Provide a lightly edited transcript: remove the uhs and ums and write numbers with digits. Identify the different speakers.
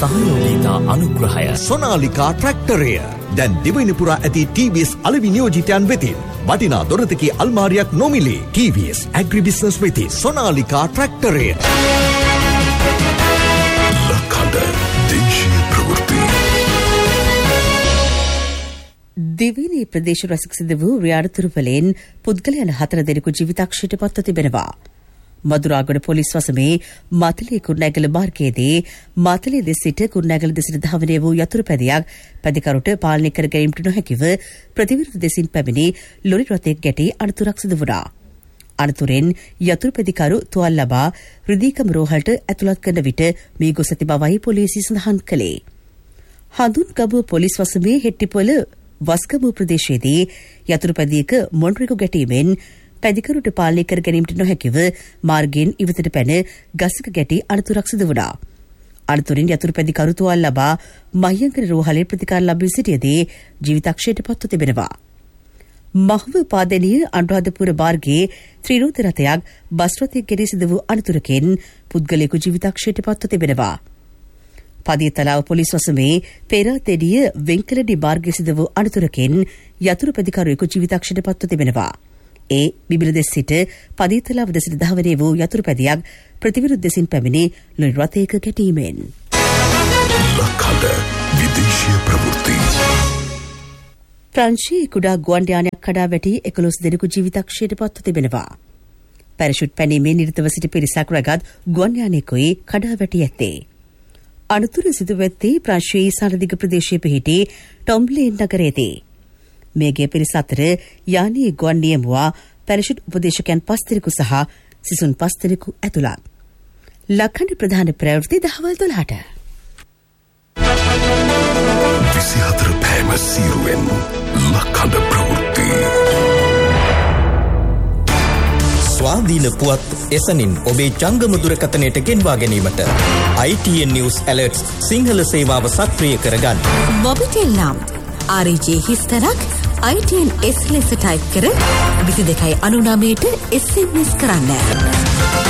Speaker 1: සහයෝගීතා අනුග්‍රහය
Speaker 2: සොනාලිකා ට්‍රැක්ටරය දැන් දිවයින පුරා ඇති TVS අලෙවි නියෝජිතයන් වෙතින් වටිනා දොරතකී අල්මාරියක් නොමිලේ. TVS ඇග්‍රි බිස්නස් වෙති සොනාලිකා ට්‍රැක්ටරය.
Speaker 3: ලකඩ දේශීය ප්‍රවෘත්ති.
Speaker 4: දිවයිනේ ප්‍රදේශ රැසක සිදු වූ රියාඩතුරුපලෙන් පුද්ගලයන් 4 දෙනෙකු ජීවිතක්ෂයට පත්ව තිබෙනවා. මදුරාගොඩ පොලිස් වසමේ මාතලේ කුරුණෑගල මාර්ගයේදී මාතලේ දෙස සිට කුරුණෑගල දෙසට ධාවනය වූ යතුරුපැදියක් පැදිකරුට පාලනය කර ගැනීමට නොහැකිව ප්‍රතිවිරුද්ධ දෙසින් පැමිණි ලොරි රථයක ගැටී අනතුරක් සිදු වුණා. අනතුරෙන් යතුරුපැදිකරු තුවාල ලබා රිදීකම රෝහලට ඇතුළත් කරන විට මේ ගොස් ඇති බවයි පොලිසිය සඳහන් කළේ. හඳුන්ගමුව පොලිස් වසමේ හෙට්ටිපොළ වස්ගමුව ප්‍රදේශයේදී යතුරුපැදියක මොන්රිකු ගැටීමෙන් පැදිකරුට පාලනය කර ගැනීමට නොහැකිව මාර්ගයෙන් ඉවතට පැන ගසක ගැටි අනතුරක් සිදු වුණා. අනතුරින් යතුරුපැදිකරු තුවාල ලබා මහියංගන රෝහලේ ප්‍රතිකාර ලබා සිටියදී ජීවිතක්ෂයට පත්ව තිබෙනවා. මහව පාදෙනිය අනුරාධපුර මාර්ගයේ ත්‍රිරෝද රථයක් බස් රථයක ගැටී සිදු වූ අනතුරකින් පුද්ගලයෙකු ජීවිතක්ෂයට පත්ව තිබෙනවා. පදියතලාව පොලිස් වසමේ පෙරාතෙඩිය වෙන්කලඩි මාර්ගයේ සිදු වූ අනතුරකින් යතුරුපැදිකරුවෙකු ජීවිතක්ෂයට පත්ව තිබෙනවා. ඒ බිබිල දෙස සිට පදියතලාව දෙසට ධාවනය වූ යතුරුපැදියක් ප්‍රතිවිරුද්ධ දෙසින් පැමිණි ලොරි රථයක ගැටීමෙන්.
Speaker 3: ලකඩ විදේශීය ප්‍රවෘත්ති.
Speaker 4: ප්‍රංශයේ කුඩා ගුවන් යානයක් කඩා වැටි 11 දෙනෙකු ජීවිතක්ෂයට පත්ව තිබෙනවා. පැරෂුට් පැනීමේ නිරතව සිටි පිරිසක් රැගත් ගුවන් යානයකයි කඩා වැටි ඇත්තේ. අනතුර සිදු වෙත්තේ ප්‍රංශයේ ඊසානදිග ප්‍රදේශයේ පිහිටි ටොම්බ්ලේන් නගරයේදී. මේගේ පිරිස අතර යානයේ ගුවන් නියමුවා පැරෂුට් උපදේශකයන් 5 දෙනෙකු සහ සිසුන් 5 දෙනෙකු ඇතුළත්. ලක්හඬ ප්‍රධාන ප්‍රවෘත්ති දහවල් 12ට.
Speaker 3: 24 පෑම සීරුවෙන් ලක්හඬ ප්‍රවෘත්ති.
Speaker 1: ස්වාධීන පුවත් එසනින් ඔබේ ජංගම දුරකථනයට ගෙන්වා ගැනීමට ITN News Alerts සිංහල සේවාව සක්‍රිය කරගන්න.
Speaker 5: මොබිටෙල් නම් RJ හිස්තරක් ITN S ලෙස ටයිප් කර 22.99ට SMS කරන්න.